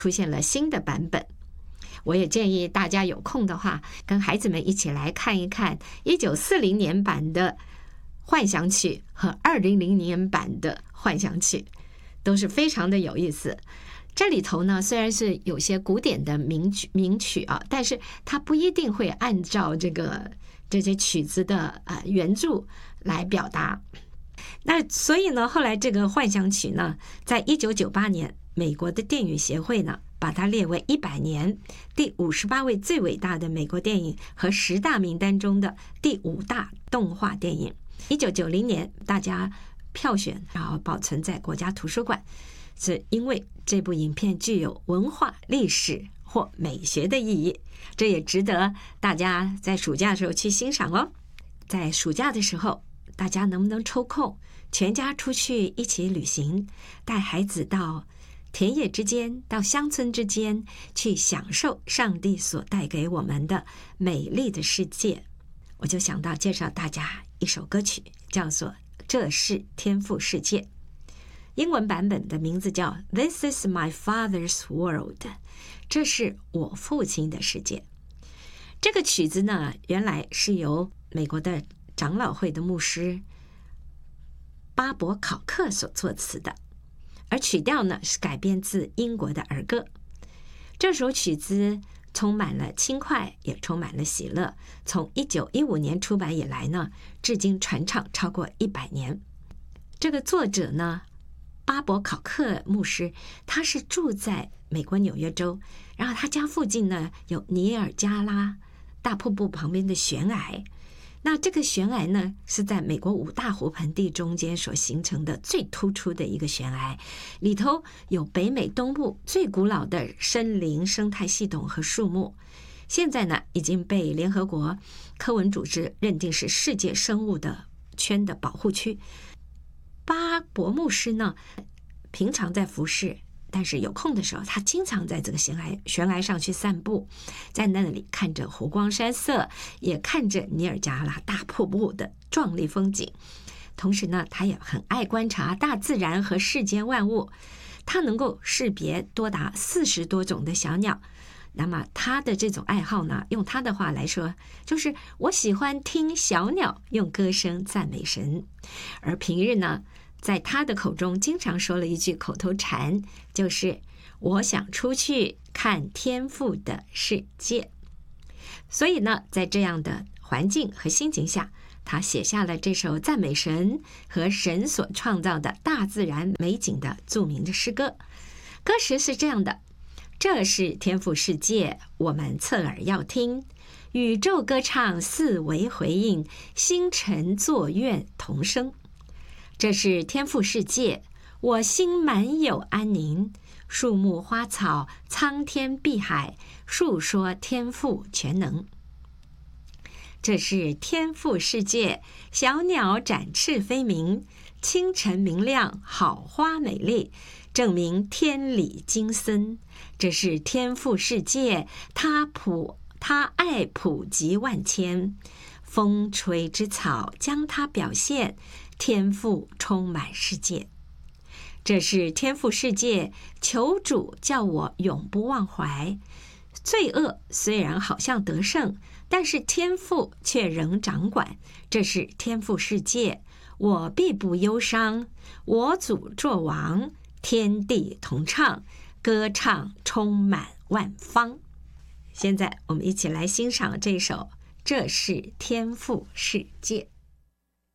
出现了新的版本。我也建议大家有空的话，跟孩子们一起来看一看1940年版的幻想曲和2000年版的幻想曲，都是非常的有意思。这里头呢，虽然是有些古典的名曲啊，但是它不一定会按照这些曲子的原著来表达。那所以呢，后来这个幻想曲呢，在1998年，美国的电影协会呢，把它列为100年第58位最伟大的美国电影和10大名单中的第5大动画电影。1990年，大家票选，然后保存在国家图书馆，是因为这部影片具有文化、历史或美学的意义，这也值得大家在暑假的时候去欣赏哦。在暑假的时候，大家能不能抽空全家出去一起旅行，带孩子到田野之间，到乡村之间，去享受上帝所带给我们的美丽的世界？我就想到介绍大家一首歌曲，叫做《这是天父世界》，英文版本的名字叫 This is my father's world， 这是我父亲的世界。这个曲子呢，原来是由美国的长老会的牧师巴伯考克所作词的，而曲调呢是改编自英国的儿歌。这首曲子充满了轻快，也充满了喜乐。从1915年出版以来呢，至今传唱超过100年。这个作者呢，巴伯考克牧师，他是住在美国纽约州，然后他家附近呢有尼尔加拉大瀑布旁边的悬崖。那这个悬崖呢，是在美国5大湖盆地中间所形成的最突出的一个悬崖，里头有北美东部最古老的森林生态系统和树木。现在呢，已经被联合国科文组织认定是世界生物的圈的保护区。巴伯牧师呢，平常在服侍，但是有空的时候，他经常在这个悬崖上去散步，在那里看着湖光山色，也看着尼尔加拉大瀑布的壮丽风景。同时呢，他也很爱观察大自然和世间万物，他能够识别多达40多种的小鸟。那么他的这种爱好呢，用他的话来说，就是我喜欢听小鸟用歌声赞美神。而平日呢，在他的口中经常说了一句口头禅，就是我想出去看天父的世界。所以呢，在这样的环境和心情下，他写下了这首赞美神和神所创造的大自然美景的著名的诗歌。歌词是这样的：这是天父世界，我们侧耳要听，宇宙歌唱四维回应，星辰作乐同声。这是天父世界，我心满有安宁，树木花草苍天碧海，述说天父全能。这是天父世界，小鸟展翅飞鸣，清晨明亮，好花美丽，证明天理经森。这是天父世界，他爱普及万千，风吹之草将它表现，天父充满世界。这是天父世界，求主叫我永不忘怀。罪恶虽然好像得胜，但是天父却仍掌管。这是天父世界，我必不忧伤。我主作王，天地同唱，歌唱充满万方。现在我们一起来欣赏这首《这是天父世界》。